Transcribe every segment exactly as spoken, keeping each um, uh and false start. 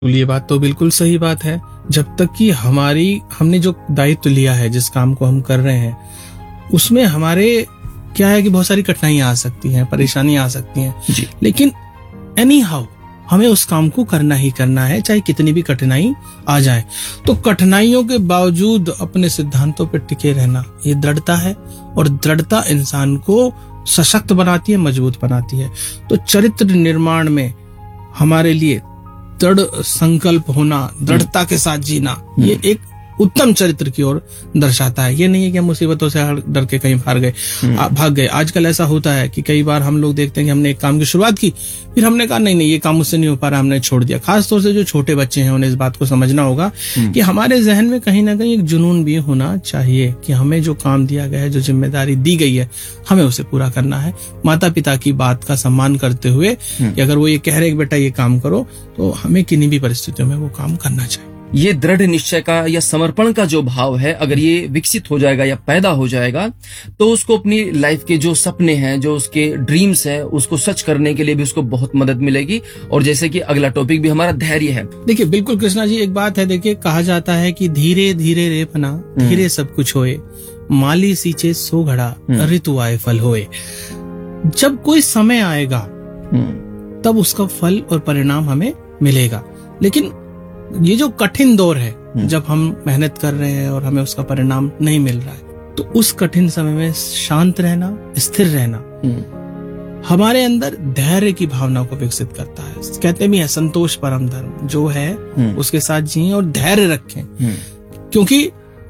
ये बात तो बिल्कुल सही बात है। जब तक कि हमारी हमने जो दायित्व लिया है, जिस काम को हम कर रहे हैं, उसमें हमारे क्या है कि बहुत सारी कठिनाइयां आ सकती हैं, परेशानियां आ सकती हैं जी। लेकिन एनी हाउ हमें उस काम को करना ही करना है, चाहे कितनी भी कठिनाई आ जाए। तो कठिनाइयों के बावजूद अपने सिद्धांतों पर टिके रहना, ये दृढ़ता है, और दृढ़ता इंसान को सशक्त बनाती है, मजबूत बनाती है। तो चरित्र निर्माण में हमारे लिए दृढ़ संकल्प होना, दृढ़ता के साथ जीना, ये एक उत्तम चरित्र की ओर दर्शाता है। ये नहीं है कि हम मुसीबतों से डर के कहीं भाग गए भाग गए आजकल ऐसा होता है कि कई बार हम लोग देखते हैं कि हमने एक काम की शुरुआत की, फिर हमने कहा नहीं नहीं ये काम मुझसे नहीं हो पा रहा, हमने छोड़ दिया। खासतौर से जो छोटे बच्चे हैं, उन्हें इस बात को समझना होगा कि हमारे जहन में कहीं ना कहीं एक जुनून भी होना चाहिए कि हमें जो काम दिया गया है, जो जिम्मेदारी दी गई है, हमें उसे पूरा करना है। माता पिता की बात का सम्मान करते हुए कि अगर वो ये कह रहे हैं कि बेटा ये काम करो, तो हमें किन्हीं भी परिस्थितियों में वो काम करना चाहिए। ये दृढ़ निश्चय का या समर्पण का जो भाव है, अगर ये विकसित हो जाएगा या पैदा हो जाएगा, तो उसको अपनी लाइफ के जो सपने हैं, जो उसके ड्रीम्स हैं, उसको सच करने के लिए भी उसको बहुत मदद मिलेगी। और जैसे कि अगला टॉपिक भी हमारा धैर्य है। देखिए बिल्कुल कृष्णा जी, एक बात है, देखिए कहा जाता है कि धीरे धीरे रे पना, धीरे सब कुछ होए, माली सींचे सो घड़ा, ऋतु आए फल होए। जब कोई समय आएगा तब उसका फल और परिणाम हमें मिलेगा। लेकिन ये जो कठिन दौर है, जब हम मेहनत कर रहे हैं और हमें उसका परिणाम नहीं मिल रहा है, तो उस कठिन समय में शांत रहना, स्थिर रहना हमारे अंदर धैर्य की भावना को विकसित करता है। कहते भी है संतोष परम धर्म, जो है उसके साथ जिएं और धैर्य रखें। क्योंकि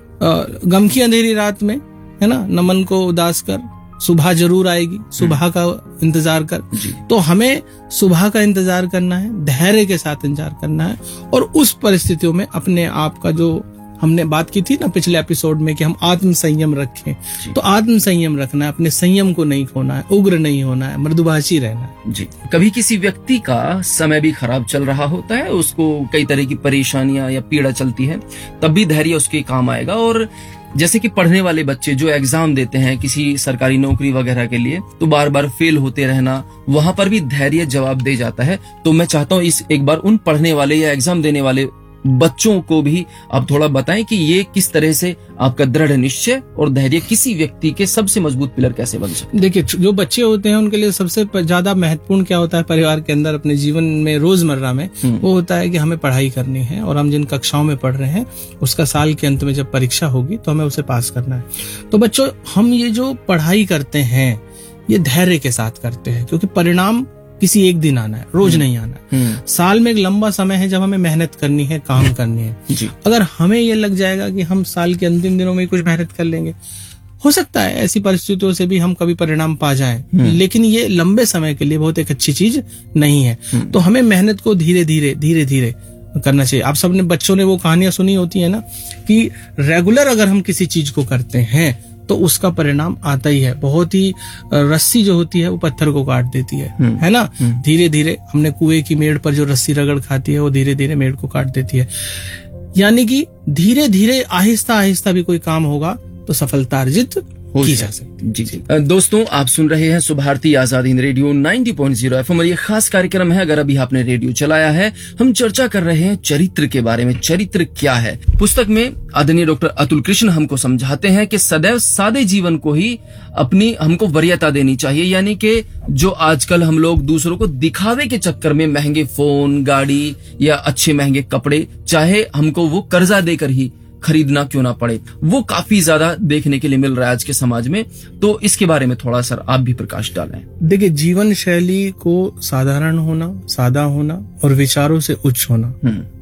गम की अंधेरी रात में, है ना, नमन को उदास कर, सुबह जरूर आएगी, सुबह का इंतजार कर। तो हमें सुबह का इंतजार करना है, धैर्य के साथ इंतजार करना है, और उस परिस्थितियों में अपने आप का, जो हमने बात की थी ना पिछले एपिसोड में कि हम आत्म संयम रखें, तो आत्म संयम रखना है, अपने संयम को नहीं खोना है, उग्र नहीं होना है, मृदुभाषी रहना है। जी। कभी किसी व्यक्ति का समय भी खराब चल रहा होता है, उसको कई तरह की परेशानियां या पीड़ा चलती है, तब भी धैर्य उसके काम आएगा। और जैसे कि पढ़ने वाले बच्चे जो एग्जाम देते हैं किसी सरकारी नौकरी वगैरह के लिए, तो बार बार फेल होते रहना, वहां पर भी धैर्य जवाब दे जाता है। तो मैं चाहता हूँ इस एक बार उन पढ़ने वाले या एग्जाम देने वाले बच्चों को भी आप थोड़ा बताएं कि ये किस तरह से आपका दृढ़ निश्चय और धैर्य किसी व्यक्ति के सबसे मजबूत पिलर कैसे बन सकते हैं। देखिए जो बच्चे होते हैं उनके लिए सबसे ज्यादा महत्वपूर्ण क्या होता है परिवार के अंदर, अपने जीवन में, रोजमर्रा में, वो होता है कि हमें पढ़ाई करनी है, और हम जिन कक्षाओं में पढ़ रहे हैं उसका साल के अंत में जब परीक्षा होगी तो हमें उसे पास करना है। तो बच्चों, हम ये जो पढ़ाई करते हैं ये धैर्य के साथ करते हैं, क्योंकि परिणाम किसी एक दिन आना है, रोज नहीं आना है। साल में एक लंबा समय है जब हमें मेहनत करनी है, काम करनी है। जी। अगर हमें ये लग जाएगा कि हम साल के अंतिम दिनों में कुछ मेहनत कर लेंगे, हो सकता है ऐसी परिस्थितियों से भी हम कभी परिणाम पा जाएं, लेकिन ये लंबे समय के लिए बहुत एक अच्छी चीज नहीं है। तो हमें मेहनत को धीरे धीरे धीरे धीरे करना चाहिए। आप सबने, बच्चों ने वो कहानियां सुनी होती है ना कि रेगुलर अगर हम किसी चीज को करते हैं तो उसका परिणाम आता ही है। बहुत ही रस्सी जो होती है वो पत्थर को काट देती है, है ना। धीरे धीरे, हमने कुएं की मेड़ पर जो रस्सी रगड़ खाती है वो धीरे धीरे मेड़ को काट देती है। यानी कि धीरे धीरे, आहिस्ता आहिस्ता भी कोई काम होगा तो सफलता अर्जित की जा सकती। जी जी दोस्तों, आप सुन रहे हैं सुभारती आजाद हिंद रेडियो नब्बे पॉइंट शून्य एफएम और ये खास कार्यक्रम है। अगर अभी आपने रेडियो चलाया है, हम चर्चा कर रहे हैं चरित्र के बारे में। चरित्र क्या है? पुस्तक में आदरणीय डॉक्टर अतुल कृष्ण हमको समझाते हैं कि सदैव सादे जीवन को ही अपनी हमको वरीयता देनी चाहिए। यानी कि जो आजकल हम लोग दूसरों को दिखावे के चक्कर में महंगे फोन, गाड़ी या अच्छे महंगे कपड़े, चाहे हमको वो कर्जा देकर ही खरीदना क्यों ना पड़े, वो काफी ज्यादा देखने के लिए मिल रहा है आज के समाज में। तो इसके बारे में थोड़ा सा आप भी प्रकाश डालें। देखिए, जीवन शैली को साधारण होना, सादा होना और विचारों से उच्च होना,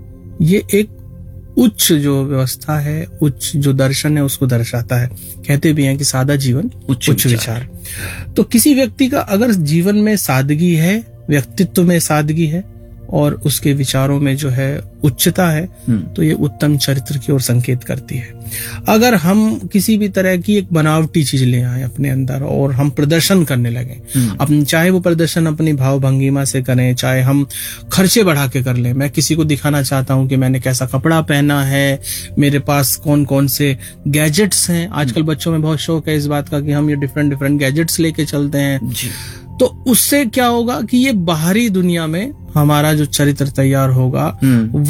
ये एक उच्च जो व्यवस्था है, उच्च जो दर्शन है उसको दर्शाता है। कहते भी हैं कि सादा जीवन उच्च, उच्च विचार। तो किसी व्यक्ति का अगर जीवन में सादगी है, व्यक्तित्व में सादगी है और उसके विचारों में जो है उच्चता है, तो ये उत्तम चरित्र की ओर संकेत करती है। अगर हम किसी भी तरह की एक बनावटी चीज ले आए अपने अंदर और हम प्रदर्शन करने लगे, अपने, चाहे वो प्रदर्शन अपनी भाव भंगिमा से करें, चाहे हम खर्चे बढ़ा के कर लें, मैं किसी को दिखाना चाहता हूं कि मैंने कैसा कपड़ा पहना है, मेरे पास कौन कौन से गैजेट्स हैं। आजकल बच्चों में बहुत शौक है इस बात का कि हम ये डिफरेंट डिफरेंट गैजेट्स लेके चलते हैं। तो उससे क्या होगा कि ये बाहरी दुनिया में हमारा जो चरित्र तैयार होगा हम्म।